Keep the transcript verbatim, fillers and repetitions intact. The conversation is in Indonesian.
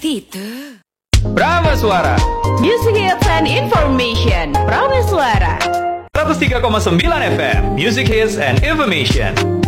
gitu. Prameswara Music Hits and Information. Prameswara seratus tiga koma sembilan F M Music Hits and Information.